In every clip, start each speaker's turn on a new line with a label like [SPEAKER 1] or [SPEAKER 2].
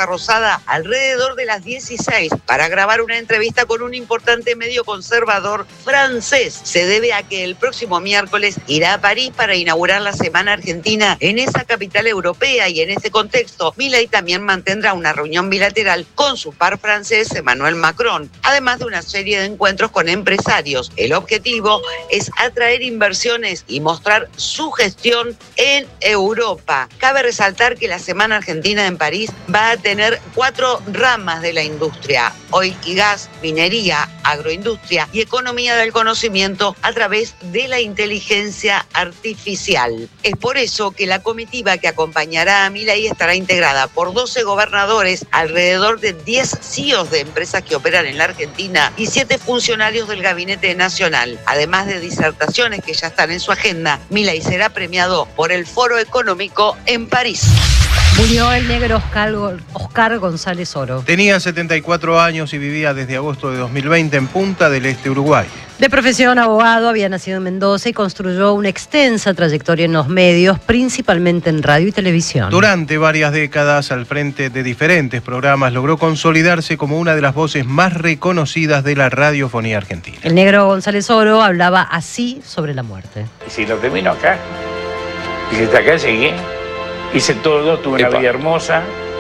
[SPEAKER 1] Casa Rosada alrededor de las 16 para grabar una entrevista con un importante medio conservador francés. Se debe a que el próximo miércoles irá a París para inaugurar la Semana Argentina en esa capital europea, y en ese contexto Milei también mantendrá una reunión bilateral con su par francés Emmanuel Macron, además de una serie de encuentros con empresarios. El objetivo es atraer inversiones y mostrar su gestión en Europa. Cabe resaltar que la Semana Argentina en París va a tener 4 ramas de la industria: oil y gas, minería, agroindustria y economía del conocimiento a través de la inteligencia artificial. Es por eso que la comitiva que acompañará a Milei estará integrada por 12 gobernadores, alrededor de 10 CEOs de empresas que operan en la Argentina y 7 funcionarios del Gabinete Nacional. Además de disertaciones que ya están en su agenda, Milei será premiado por el Foro Económico en París.
[SPEAKER 2] Murió el negro Oscar González Oro.
[SPEAKER 3] Tenía 74 años y vivía desde agosto de 2020 en Punta del Este, Uruguay.
[SPEAKER 2] De profesión abogado, había nacido en Mendoza y construyó una extensa trayectoria en los medios, principalmente en radio y televisión.
[SPEAKER 3] Durante varias décadas, al frente de diferentes programas, logró consolidarse como una de las voces más reconocidas de la radiofonía argentina.
[SPEAKER 2] El negro González Oro hablaba así sobre la muerte.
[SPEAKER 4] Y si lo termino acá, y si hasta acá llegué, hice todo, tuve una vida hermosa,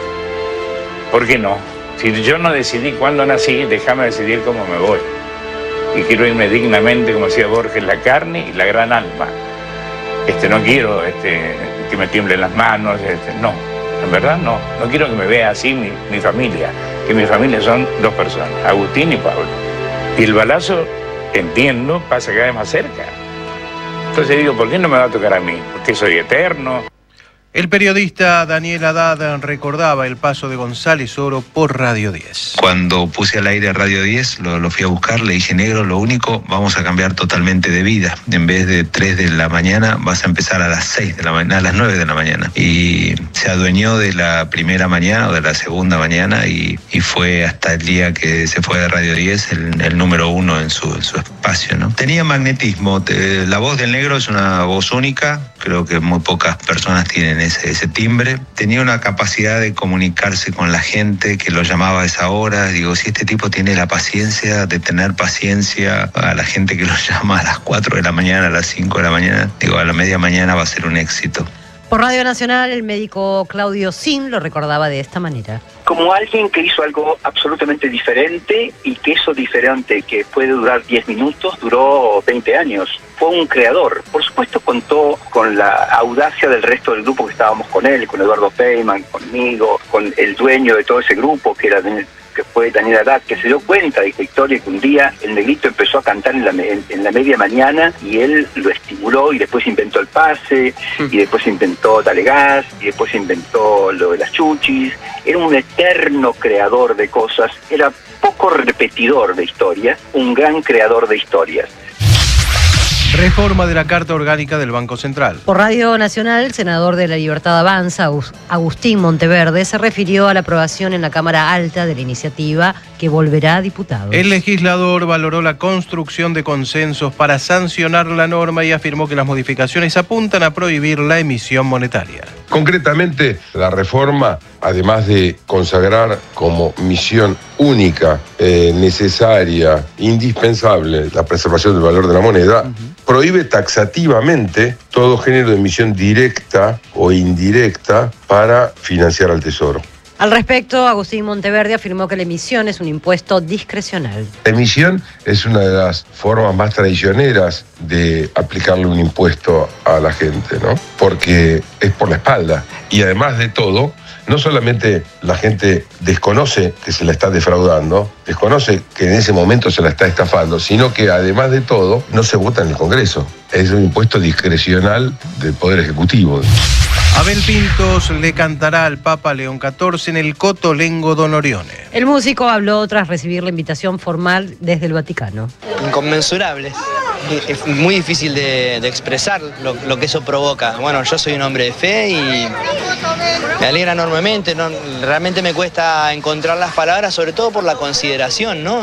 [SPEAKER 4] ¿por qué no? Si yo no decidí cuándo nací, déjame decidir cómo me voy. Y quiero irme dignamente, como decía Borges, la carne y la gran alma. No quiero que me tiemblen las manos, no, en verdad no. No quiero que me vea así mi familia, que mi familia son 2 personas, Agustín y Pablo. Y el balazo, entiendo, pasa cada vez más cerca. Entonces digo, ¿por qué no me va a tocar a mí? Porque soy eterno.
[SPEAKER 3] El periodista Daniel Haddad recordaba el paso de González Oro por Radio 10.
[SPEAKER 5] Cuando puse al aire Radio 10, lo fui a buscar, le dije: negro, lo único, vamos a cambiar totalmente de vida. En vez de 3 de la mañana, vas a empezar a las 6 de la mañana, a las 9 de la mañana. Y se adueñó de la primera mañana o de la segunda mañana y fue hasta el día que se fue de Radio 10 el número 1 en su espacio, ¿no? Tenía magnetismo. La voz del negro es una voz única. Creo que muy pocas personas tienen ese timbre. Tenía una capacidad de comunicarse con la gente que lo llamaba a esa hora. Digo, si este tipo tiene la paciencia de tener paciencia a la gente que lo llama a las 4 de la mañana, a las 5 de la mañana, digo, a la media mañana va a ser un éxito.
[SPEAKER 2] Por Radio Nacional, el médico Claudio Sin lo recordaba de esta manera.
[SPEAKER 6] Como alguien que hizo algo absolutamente diferente, y que eso diferente, que puede durar 10 minutos, duró 20 años. Fue un creador. Por supuesto, contó con la audacia del resto del grupo que estábamos con él, con Eduardo Peyman, conmigo, con el dueño de todo ese grupo, que fue Daniel Haddad, que se dio cuenta de esta historia, que un día el negrito empezó a cantar en la media mañana y él lo estimuló, y después inventó el pase, y después inventó Dale Gas, y después inventó lo de las chuchis. Era un eterno creador de cosas, era poco repetidor de historias, un gran creador de historias.
[SPEAKER 3] Reforma de la Carta Orgánica del Banco Central.
[SPEAKER 2] Por Radio Nacional, el senador de La Libertad Avanza, Agustín Monteverde, se refirió a la aprobación en la Cámara Alta de la iniciativa que volverá a diputados.
[SPEAKER 3] El legislador valoró la construcción de consensos para sancionar la norma y afirmó que las modificaciones apuntan a prohibir la emisión monetaria.
[SPEAKER 7] Concretamente, la reforma, además de consagrar como misión única, necesaria, indispensable, la preservación del valor de la moneda, prohíbe taxativamente todo género de emisión directa o indirecta para financiar al Tesoro.
[SPEAKER 2] Al respecto, Agustín Monteverde afirmó que la emisión es un impuesto discrecional.
[SPEAKER 7] La emisión es una de las formas más traicioneras de aplicarle un impuesto a la gente, ¿no? Porque es por la espalda. Y además de todo, no solamente la gente desconoce que se la está defraudando, desconoce que en ese momento se la está estafando, sino que además de todo, no se vota en el Congreso. Es un impuesto discrecional del Poder Ejecutivo.
[SPEAKER 3] Abel Pintos le cantará al Papa León XIV en el Cotolengo Don Orione.
[SPEAKER 2] El músico habló tras recibir la invitación formal desde el Vaticano.
[SPEAKER 8] Inconmensurables. es muy difícil de expresar lo que eso provoca. Bueno, yo soy un hombre de fe y me alegra enormemente, ¿no? Realmente me cuesta encontrar las palabras, sobre todo por la consideración, ¿no?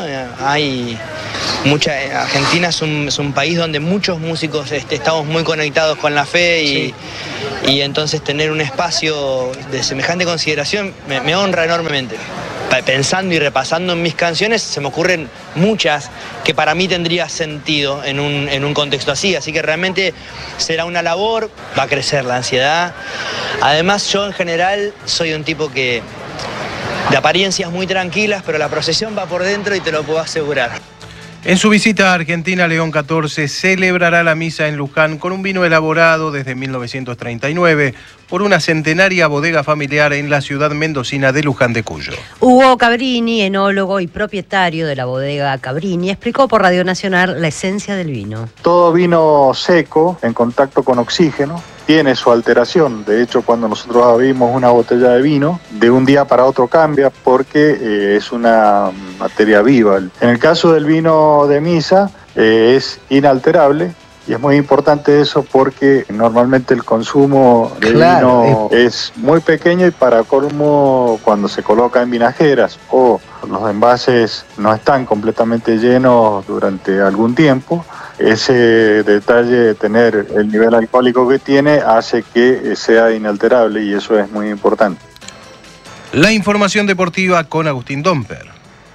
[SPEAKER 8] Argentina es un país donde muchos músicos estamos muy conectados con la fe y entonces tener un espacio de semejante consideración me honra enormemente. Pensando y repasando en mis canciones se me ocurren muchas que para mí tendría sentido en un contexto así que realmente será una labor, va a crecer la ansiedad. Además yo en general soy un tipo que de apariencias muy tranquilas, pero la procesión va por dentro y te lo puedo asegurar.
[SPEAKER 3] En su visita a Argentina, León XIV celebrará la misa en Luján con un vino elaborado desde 1939 por una centenaria bodega familiar en la ciudad mendocina de Luján de Cuyo.
[SPEAKER 2] Hugo Cabrini, enólogo y propietario de la bodega Cabrini, explicó por Radio Nacional la esencia del vino.
[SPEAKER 9] Todo vino seco, en contacto con oxígeno, tiene su alteración. De hecho, cuando nosotros abrimos una botella de vino, de un día para otro cambia porque es una materia viva. En el caso del vino de misa, es inalterable. Y es muy importante eso porque normalmente el consumo de vino es muy pequeño y para colmo cuando se coloca en vinajeras o los envases no están completamente llenos durante algún tiempo, ese detalle de tener el nivel alcohólico que tiene hace que sea inalterable y eso es muy importante.
[SPEAKER 3] La información deportiva con Agustín Domper.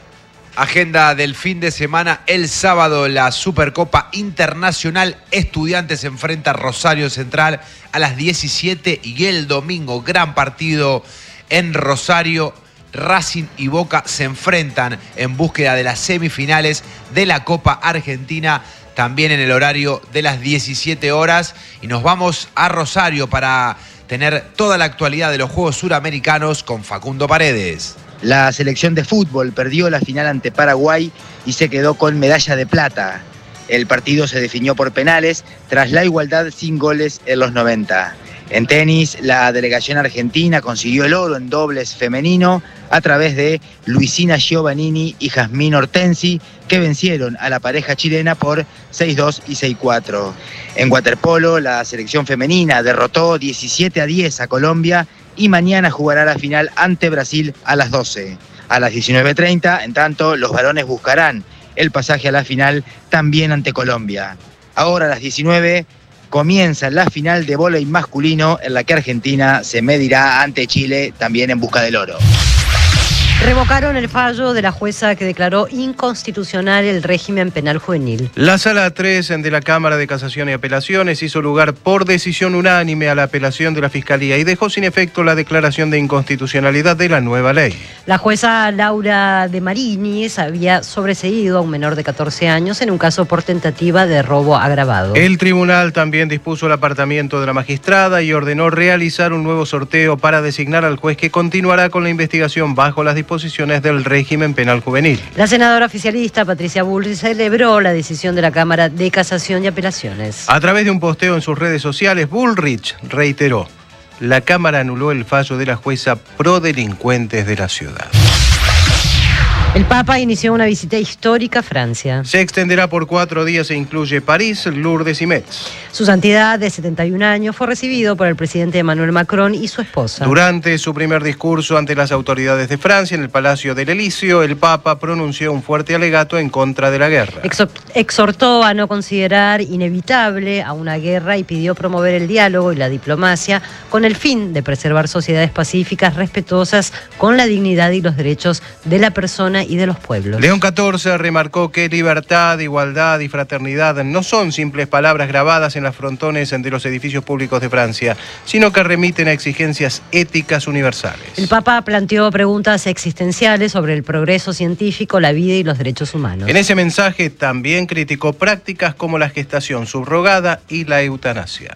[SPEAKER 10] Agenda del fin de semana, el sábado la Supercopa Internacional Estudiantes se enfrenta a Rosario Central a las 17 y el domingo gran partido en Rosario. Racing y Boca se enfrentan en búsqueda de las semifinales de la Copa Argentina, también en el horario de las 17 horas. Y nos vamos a Rosario para tener toda la actualidad de los Juegos Suramericanos con Facundo Paredes.
[SPEAKER 11] La selección de fútbol perdió la final ante Paraguay y se quedó con medalla de plata. El partido se definió por penales tras la igualdad sin goles en los 90. En tenis, la delegación argentina consiguió el oro en dobles femenino a través de Luisina Giovannini y Jazmín Hortensi, que vencieron a la pareja chilena por 6-2 y 6-4. En waterpolo, la selección femenina derrotó 17-10 a Colombia y mañana jugará la final ante Brasil a las 12. A las 19:30, en tanto, los varones buscarán el pasaje a la final también ante Colombia. Ahora a las 19 comienza la final de vóley masculino en la que Argentina se medirá ante Chile también en busca del oro.
[SPEAKER 2] Revocaron el fallo de la jueza que declaró inconstitucional el régimen penal juvenil.
[SPEAKER 3] La Sala 3 de la Cámara de Casación y Apelaciones hizo lugar por decisión unánime a la apelación de la Fiscalía y dejó sin efecto la declaración de inconstitucionalidad de la nueva ley.
[SPEAKER 2] La jueza Laura de Marinis había sobreseído a un menor de 14 años en un caso por tentativa de robo agravado.
[SPEAKER 3] El tribunal también dispuso el apartamiento de la magistrada y ordenó realizar un nuevo sorteo para designar al juez que continuará con la investigación bajo las disposiciones del régimen penal juvenil.
[SPEAKER 2] La senadora oficialista Patricia Bullrich celebró la decisión de la Cámara de Casación y Apelaciones.
[SPEAKER 3] A través de un posteo en sus redes sociales, Bullrich reiteró: la Cámara anuló el fallo de la jueza pro delincuentes de la ciudad.
[SPEAKER 2] El Papa inició una visita histórica a Francia.
[SPEAKER 3] Se extenderá por 4 días e incluye París, Lourdes y Metz.
[SPEAKER 2] Su santidad, de 71 años, fue recibido por el presidente Emmanuel Macron y su esposa.
[SPEAKER 3] Durante su primer discurso ante las autoridades de Francia en el Palacio del Elíseo, el Papa pronunció un fuerte alegato en contra de la guerra.
[SPEAKER 2] Exhortó a no considerar inevitable a una guerra y pidió promover el diálogo y la diplomacia con el fin de preservar sociedades pacíficas respetuosas con la dignidad y los derechos de la persona y de los pueblos.
[SPEAKER 3] León XIV remarcó que libertad, igualdad y fraternidad no son simples palabras grabadas en las frontones de los edificios públicos de Francia, sino que remiten a exigencias éticas universales.
[SPEAKER 2] El Papa planteó preguntas existenciales sobre el progreso científico, la vida y los derechos humanos.
[SPEAKER 3] En ese mensaje también criticó prácticas como la gestación subrogada y la eutanasia.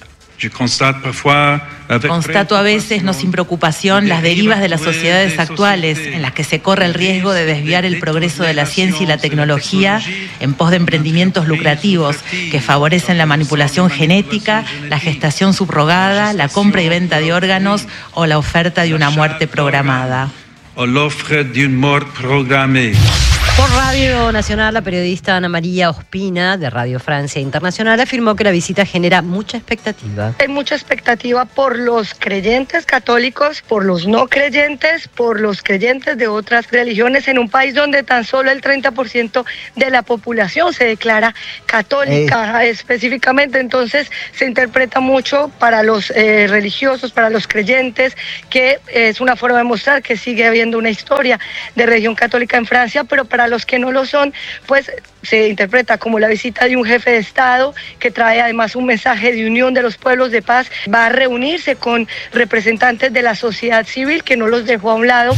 [SPEAKER 12] Constato a veces, no sin preocupación, las derivas de las sociedades actuales en las que se corre el riesgo de desviar el progreso de la ciencia y la tecnología en pos de emprendimientos lucrativos que favorecen la manipulación genética, la gestación subrogada, la compra y venta de órganos o la oferta de una muerte programada.
[SPEAKER 2] Por Radio Nacional, la periodista Ana María Ospina, de Radio Francia Internacional, afirmó que la visita genera mucha expectativa.
[SPEAKER 13] Hay mucha expectativa por los creyentes católicos, por los no creyentes, por los creyentes de otras religiones, en un país donde tan solo el 30% de la población se declara católica específicamente. Entonces se interpreta mucho para los religiosos, para los creyentes, que es una forma de mostrar que sigue habiendo una historia de religión católica en Francia, pero para los que no lo son, pues se interpreta como la visita de un jefe de Estado que trae además un mensaje de unión de los pueblos, de paz. Va a reunirse con representantes de la sociedad civil, que no los dejó a un lado.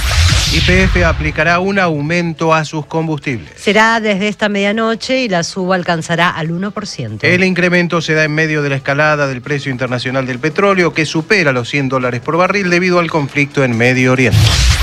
[SPEAKER 3] YPF aplicará un aumento a sus combustibles.
[SPEAKER 2] Será desde esta medianoche y la suba alcanzará al 1%.
[SPEAKER 3] El incremento se da en medio de la escalada del precio internacional del petróleo, que supera los $100 por barril debido al conflicto en Medio Oriente.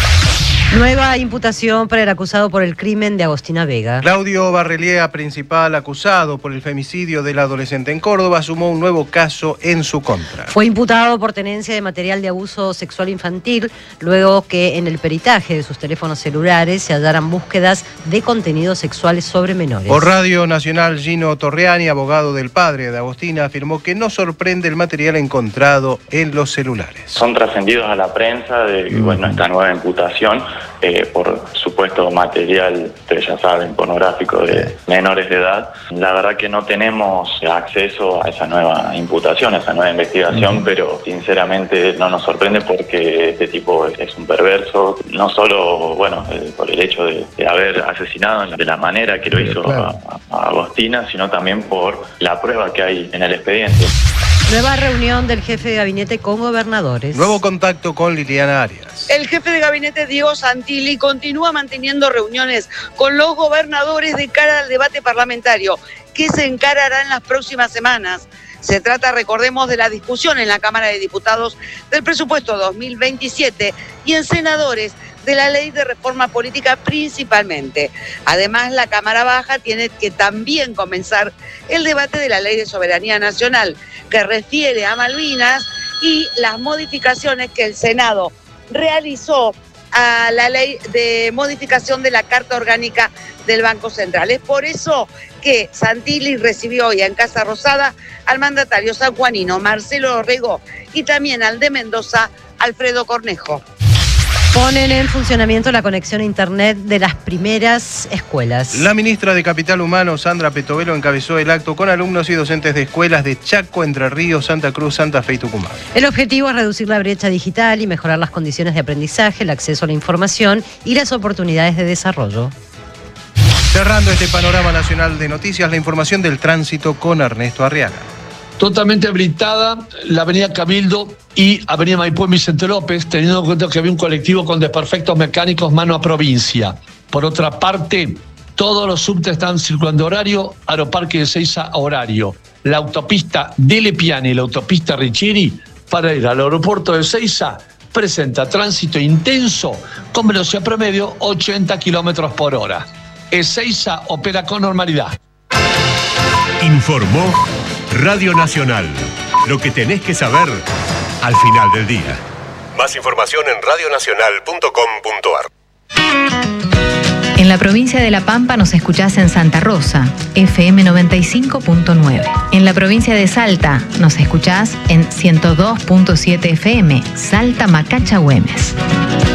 [SPEAKER 2] Nueva imputación para el acusado por el crimen de Agostina Vega.
[SPEAKER 3] Claudio Barreliea, principal acusado por el femicidio del adolescente en Córdoba, sumó un nuevo caso en su contra.
[SPEAKER 2] Fue imputado por tenencia de material de abuso sexual infantil, luego que en el peritaje de sus teléfonos celulares se hallaran búsquedas de contenidos sexuales sobre menores.
[SPEAKER 3] Por Radio Nacional, Gino Torreani, abogado del padre de Agostina, afirmó que no sorprende el material encontrado en los celulares.
[SPEAKER 14] Son trascendidos a la prensa de esta nueva imputación. Por supuesto material, ustedes ya saben, pornográfico de menores de edad. La verdad que no tenemos acceso a esa nueva imputación, a esa nueva investigación, pero sinceramente no nos sorprende porque este tipo es un perverso, no solo por el hecho de haber asesinado de la manera que lo hizo a Agostina, sino también por la prueba que hay en el expediente.
[SPEAKER 2] Nueva reunión del jefe de gabinete con gobernadores.
[SPEAKER 3] Nuevo contacto con Liliana Arias.
[SPEAKER 1] El jefe de gabinete, Diego Santilli, continúa manteniendo reuniones con los gobernadores de cara al debate parlamentario que se encarará en las próximas semanas. Se trata, recordemos, de la discusión en la Cámara de Diputados del presupuesto 2027 y en senadores de la ley de reforma política principalmente. Además, la Cámara Baja tiene que también comenzar el debate de la ley de soberanía nacional, que refiere a Malvinas, y las modificaciones que el Senado realizó a la ley de modificación de la Carta Orgánica del Banco Central. Es por eso que Santilli recibió hoy en Casa Rosada al mandatario sanjuanino Marcelo Orrego y también al de Mendoza, Alfredo Cornejo.
[SPEAKER 2] Ponen en funcionamiento la conexión a Internet de las primeras escuelas.
[SPEAKER 3] La ministra de Capital Humano, Sandra Petovelo, encabezó el acto con alumnos y docentes de escuelas de Chaco, Entre Ríos, Santa Cruz, Santa Fe y Tucumán.
[SPEAKER 2] El objetivo es reducir la brecha digital y mejorar las condiciones de aprendizaje, el acceso a la información y las oportunidades de desarrollo.
[SPEAKER 3] Cerrando este panorama nacional de noticias, la información del tránsito con Ernesto Arriaga.
[SPEAKER 15] Totalmente habilitada la avenida Cabildo y avenida Maipú y Vicente López, teniendo en cuenta que había un colectivo con desperfectos mecánicos mano a provincia. Por otra parte, todos los subtes están circulando horario, Aeroparque de Ezeiza horario. La autopista de Lepiane y la autopista Riccieri para ir al aeropuerto de Ezeiza presenta tránsito intenso con velocidad promedio 80 kilómetros por hora. Ezeiza opera con normalidad.
[SPEAKER 16] Informó Radio Nacional. Lo que tenés que saber al final del día. Más información en radionacional.com.ar.
[SPEAKER 17] En la provincia de La Pampa nos escuchás en Santa Rosa, FM 95.9. En la provincia de Salta nos escuchás en 102.7 FM, Salta Macacha Güemes.